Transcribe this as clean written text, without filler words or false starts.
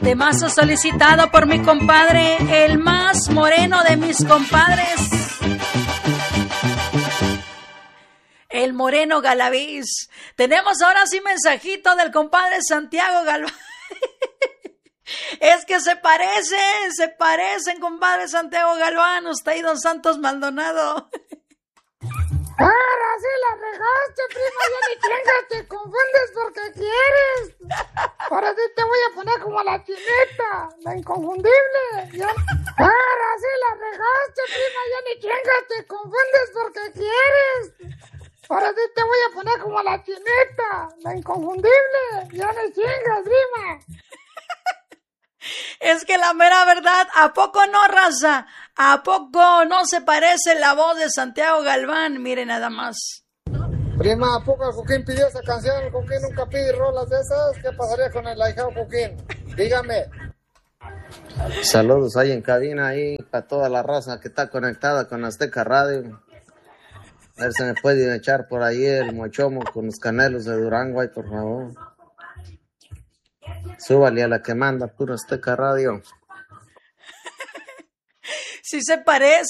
Temazo solicitado por mi compadre, el más moreno de mis compadres, el Moreno Galaviz. Tenemos ahora sí mensajito del compadre Santiago Galván. Es que se parecen, compadre Santiago Galván, usted y don Santos Maldonado. Ahora sí la regaste, prima, ya ni chingas, te confundes porque quieres. Ahora sí te voy a poner como la chineta, la inconfundible. ¿Ya? Ahora sí la regaste, prima, ya ni chingas, te confundes porque quieres. Ahora sí te voy a poner como la chineta, la inconfundible. Ya ni chingas, prima. Es que la mera verdad, ¿a poco no, raza? ¿A poco no se parece la voz de Santiago Galván? Miren nada más. Prima, ¿a poco el Joaquín pidió esa canción? ¿El Joaquín nunca pide rolas de esas? ¿Qué pasaría con el ahijado Joaquín? Dígame. Saludos ahí en cabina, ahí para toda la raza que está conectada con Azteca Radio. A ver si me pueden echar por ahí el mochomo con los canelos de Durango, ahí por favor. Súbale a la que manda, puro Azteca Radio. Sí se parece.